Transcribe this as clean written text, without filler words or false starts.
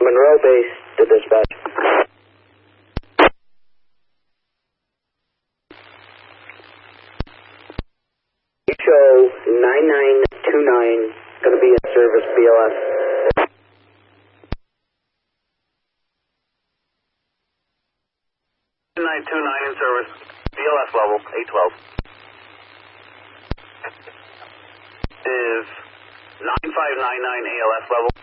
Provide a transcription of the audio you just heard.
Monroe base to dispatch. Show 9929, going to be in service, BLS. 9929 in service, BLS level, 812. Is 9599 ALS level.